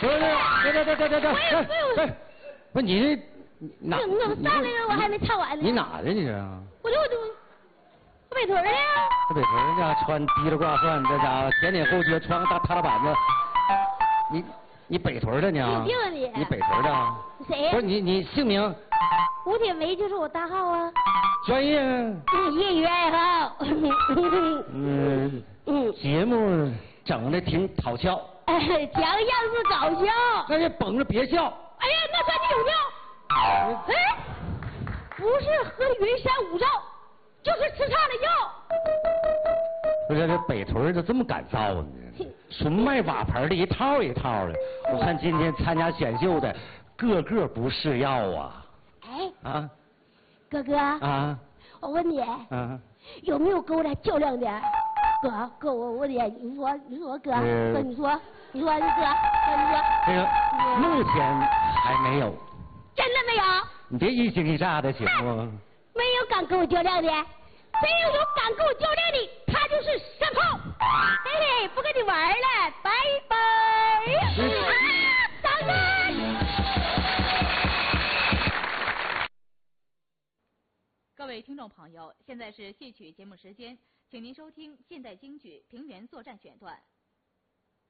对，不你哪？ 我上来了，我还没唱完呢。 你哪的你这？ 我北屯的呀。 北屯家穿提了挂蒜，这家伙前脸后撅，穿个大踏拉板子。你北屯的呢？ 有病啊你！ 你北屯的？ 谁？ 不是你姓名？ 吴铁梅就是我大号啊。 专业？ 业余爱好。 节目整的挺讨巧。 强样是搞笑。 那就绷着别笑。 哎呀，那算你有尿。哎，不是喝云山五照，就是吃差了药。 不是这北屯的这么敢造呢？纯卖瓦盆的一套一套的。我看今天参加选秀的，个个不是药啊。 哎。 啊。 哥哥。 啊。 我问你。 啊。 有没有跟我俩较量的？哥，我问你，你说哥，你说哥，你说。 这个目前还没有。 真的没有？ 你别一惊一乍的行吗？ 没有敢跟我较量的，谁有敢跟我较量的，他就是上炮。嘿嘿，不跟你玩了，拜拜。掌声！ 各位听众朋友，现在是戏曲节目时间，请您收听现代京剧《平原作战》选段。